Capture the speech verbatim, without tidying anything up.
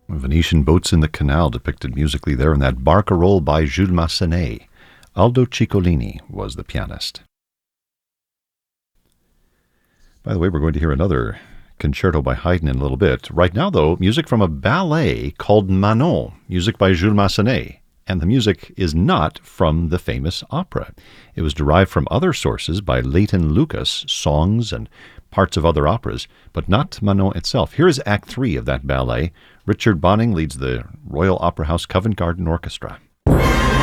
Venetian boats in the canal depicted musically there in that barcarolle by Jules Massenet. Aldo Ciccolini was the pianist. By the way, we're going to hear another concerto by Haydn in a little bit. Right now, though, music from a ballet called Manon, music by Jules Massenet. And the music is not from the famous opera. It was derived from other sources by Leighton Lucas, songs and parts of other operas, but not Manon itself. Here is Act Three of that ballet. Richard Bonning leads the Royal Opera House Covent Garden Orchestra.